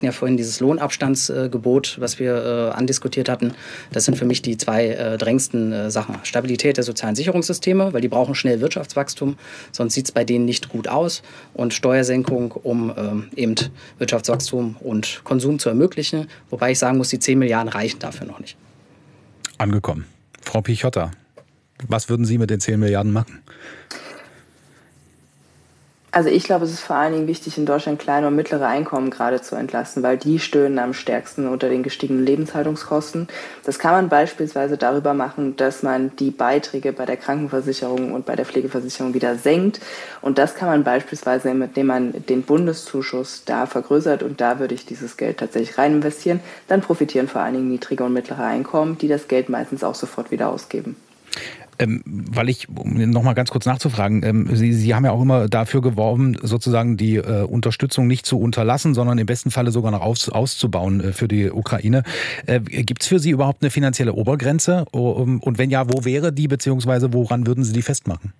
Ja, vorhin dieses Lohnabstandsgebot, was wir andiskutiert hatten, das sind für mich die zwei drängendsten Sachen. Stabilität der sozialen Sicherungssysteme, weil die brauchen schnell Wirtschaftswachstum, sonst sieht es bei denen nicht gut aus. Und Steuersenkung, um eben Wirtschaftswachstum und Konsum zu ermöglichen. Wobei ich sagen muss, die 10 Milliarden reichen dafür noch nicht. Angekommen. Frau Pichotta, was würden Sie mit den 10 Milliarden machen? Also ich glaube, es ist vor allen Dingen wichtig, in Deutschland kleine und mittlere Einkommen gerade zu entlasten, weil die stöhnen am stärksten unter den gestiegenen Lebenshaltungskosten. Das kann man beispielsweise darüber machen, dass man die Beiträge bei der Krankenversicherung und bei der Pflegeversicherung wieder senkt. Und das kann man beispielsweise, indem man den Bundeszuschuss da vergrößert. Und da würde ich dieses Geld tatsächlich rein investieren. Dann profitieren vor allen Dingen niedrige und mittlere Einkommen, die das Geld meistens auch sofort wieder ausgeben. Um noch mal ganz kurz nachzufragen, Sie haben ja auch immer dafür geworben, sozusagen die Unterstützung nicht zu unterlassen, sondern im besten Falle sogar noch auszubauen für die Ukraine. Gibt es für Sie überhaupt eine finanzielle Obergrenze? Und wenn ja, wo wäre die, beziehungsweise woran würden Sie die festmachen?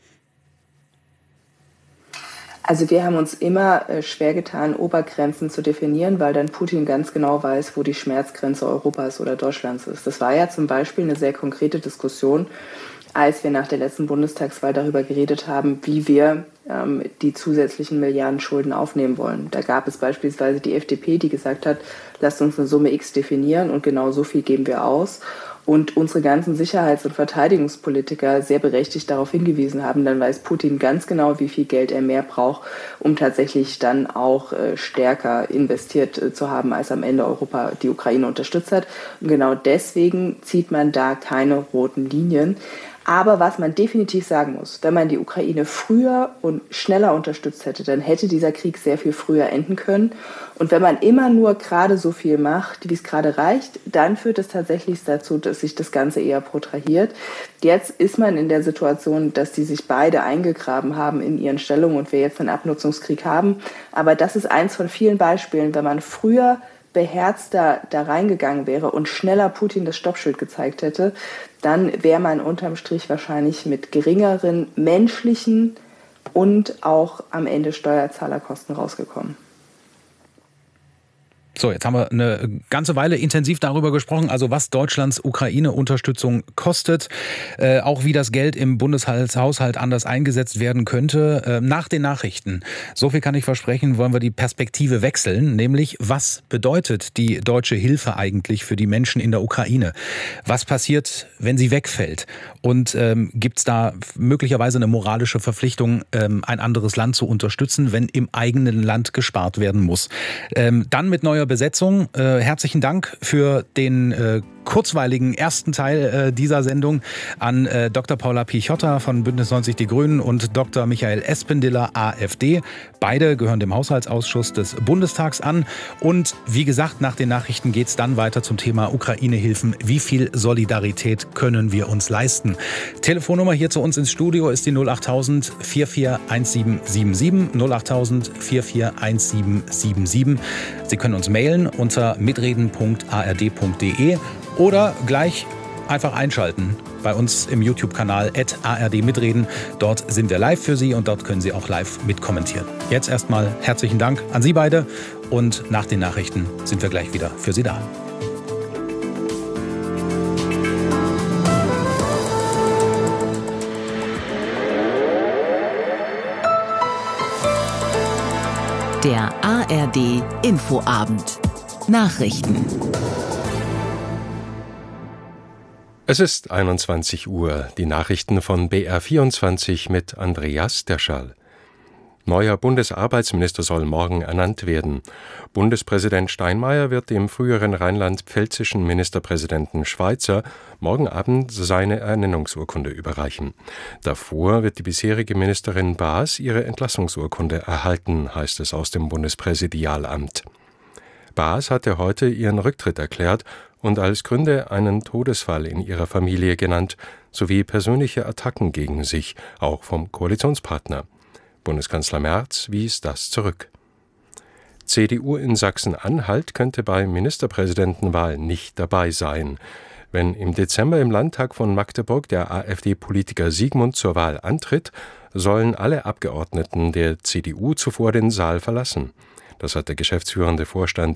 Also wir haben uns immer schwer getan, Obergrenzen zu definieren, weil dann Putin ganz genau weiß, wo die Schmerzgrenze Europas oder Deutschlands ist. Das war ja zum Beispiel eine sehr konkrete Diskussion, als wir nach der letzten Bundestagswahl darüber geredet haben, wie wir die zusätzlichen Milliardenschulden aufnehmen wollen. Da gab es beispielsweise die FDP, die gesagt hat, lasst uns eine Summe X definieren und genau so viel geben wir aus. Und unsere ganzen Sicherheits- und Verteidigungspolitiker sehr berechtigt darauf hingewiesen haben, dann weiß Putin ganz genau, wie viel Geld er mehr braucht, um tatsächlich dann auch stärker investiert zu haben, als am Ende Europa die Ukraine unterstützt hat. Und genau deswegen zieht man da keine roten Linien. Aber was man definitiv sagen muss, wenn man die Ukraine früher und schneller unterstützt hätte, dann hätte dieser Krieg sehr viel früher enden können. Und wenn man immer nur gerade so viel macht, wie es gerade reicht, dann führt es tatsächlich dazu, dass sich das Ganze eher protrahiert. Jetzt ist man in der Situation, dass die sich beide eingegraben haben in ihren Stellungen und wir jetzt einen Abnutzungskrieg haben. Aber das ist eins von vielen Beispielen, wenn man früher beherzter da reingegangen wäre und schneller Putin das Stoppschild gezeigt hätte, dann wäre man unterm Strich wahrscheinlich mit geringeren menschlichen und auch am Ende Steuerzahlerkosten rausgekommen. So, jetzt haben wir eine ganze Weile intensiv darüber gesprochen, also was Deutschlands Ukraine-Unterstützung kostet, auch wie das Geld im Bundeshaushalt anders eingesetzt werden könnte. Nach den Nachrichten, so viel kann ich versprechen, wollen wir die Perspektive wechseln, nämlich was bedeutet die deutsche Hilfe eigentlich für die Menschen in der Ukraine? Was passiert, wenn sie wegfällt? Und gibt es da möglicherweise eine moralische Verpflichtung, ein anderes Land zu unterstützen, wenn im eigenen Land gespart werden muss? Dann mit neuer Besetzung. Herzlichen Dank für den kurzweiligen ersten Teil dieser Sendung an Dr. Paula Pichotta von Bündnis 90 Die Grünen und Dr. Michael Espendiller, AfD. Beide gehören dem Haushaltsausschuss des Bundestags an. Und wie gesagt, nach den Nachrichten geht es dann weiter zum Thema Ukraine-Hilfen. Wie viel Solidarität können wir uns leisten? Telefonnummer hier zu uns ins Studio ist die 08000 441777 08000 441777. Sie können uns mailen unter mitreden.ard.de oder gleich einfach einschalten bei uns im YouTube-Kanal @ardmitreden. Dort sind wir live für Sie und dort können Sie auch live mitkommentieren. Jetzt erstmal herzlichen Dank an Sie beide und nach den Nachrichten sind wir gleich wieder für Sie da. Der ARD Infoabend. Nachrichten. Es ist 21 Uhr. Die Nachrichten von BR24 mit Andreas Derschall. Neuer Bundesarbeitsminister soll morgen ernannt werden. Bundespräsident Steinmeier wird dem früheren rheinland-pfälzischen Ministerpräsidenten Schweizer morgen Abend seine Ernennungsurkunde überreichen. Davor wird die bisherige Ministerin Baas ihre Entlassungsurkunde erhalten, heißt es aus dem Bundespräsidialamt. Baas hatte heute ihren Rücktritt erklärt und als Gründe einen Todesfall in ihrer Familie genannt, sowie persönliche Attacken gegen sich, auch vom Koalitionspartner. Bundeskanzler Merz wies das zurück. CDU in Sachsen-Anhalt könnte bei Ministerpräsidentenwahl nicht dabei sein. Wenn im Dezember im Landtag von Magdeburg der AfD-Politiker Siegmund zur Wahl antritt, sollen alle Abgeordneten der CDU zuvor den Saal verlassen. Das hat der geschäftsführende Vorstand